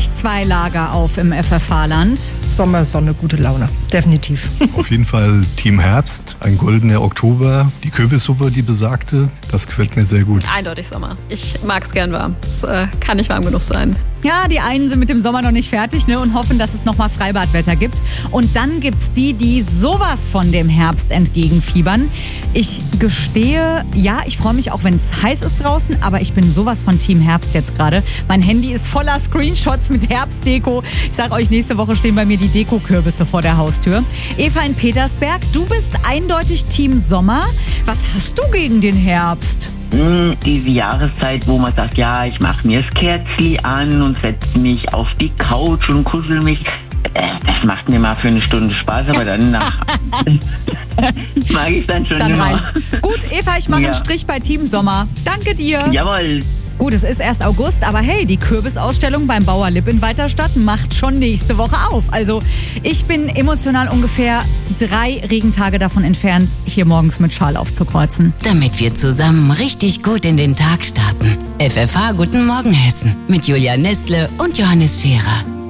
sich zwei Lager auf im FFH-Land. Sommer, Sonne, gute Laune. Definitiv. Auf jeden Fall Team Herbst, ein goldener Oktober. Die Kürbissuppe, die besagte, das gefällt mir sehr gut. Eindeutig Sommer. Ich mag's gern warm. Es kann nicht warm genug sein. Ja, die einen sind mit dem Sommer noch nicht fertig, ne, und hoffen, dass es nochmal Freibadwetter gibt. Und dann gibt's die sowas von dem Herbst entgegenfiebern. Ich gestehe, ja, ich freue mich auch, wenn es heiß ist draußen, aber ich bin sowas von Team Herbst jetzt gerade. Mein Handy ist voller Screenshots mit Herbstdeko. Ich sag euch, nächste Woche stehen bei mir die Dekokürbisse vor der Haustür. Eva in Petersberg, du bist eindeutig Team Sommer. Was hast du gegen den Herbst? Diese Jahreszeit, wo man sagt, ja, ich mache mir das Kerzli an und setze mich auf die Couch und kuschel mich. Das macht mir mal für eine Stunde Spaß, aber dann mag ich dann schon Dann immer. reicht's. Gut, Eva, ich mache einen Strich bei Team Sommer. Danke dir. Jawohl. Gut, es ist erst August, aber hey, die Kürbisausstellung beim Bauer Lipp in Weiterstadt macht schon nächste Woche auf. Also ich bin emotional ungefähr 3 Regentage davon entfernt, hier morgens mit Schal aufzukreuzen. Damit wir zusammen richtig gut in den Tag starten. FFH Guten Morgen Hessen mit Julia Nestle und Johannes Scherer.